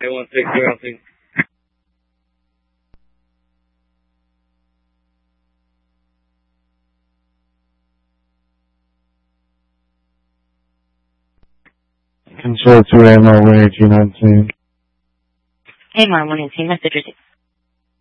A160. Control 2 AMR 11819. AMR 118, message received.